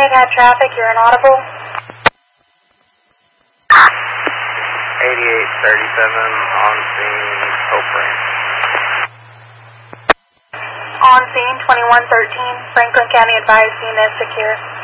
Baghdad traffic, you're inaudible. 8837 on scene, Hope Ranch. On scene, 2113, Franklin County advised unit secure.